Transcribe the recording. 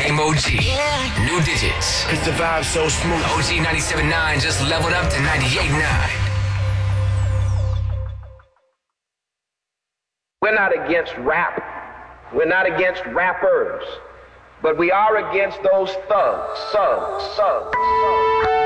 Same OG. New digits. Cause the vibe's so smooth. OG 97.9 just leveled up to 98.9. We're not against rap. We're not against rappers. But we are against those thugs.